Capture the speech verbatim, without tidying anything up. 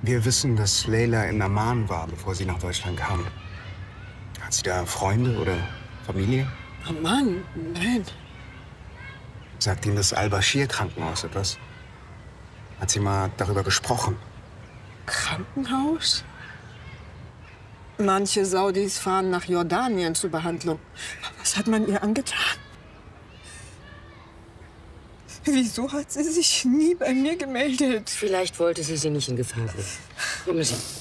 Wir wissen, dass Leila in Amman war, bevor sie nach Deutschland kam. Hat sie da Freunde oder Familie? Oh Mann, nein. Sagt Ihnen das Al-Bashir-Krankenhaus etwas? Hat sie mal darüber gesprochen? Krankenhaus? Manche Saudis fahren nach Jordanien zur Behandlung. Was hat man ihr angetan? Wieso hat sie sich nie bei mir gemeldet? Vielleicht wollte sie sie nicht in Gefahr bringen. Kommen Sie.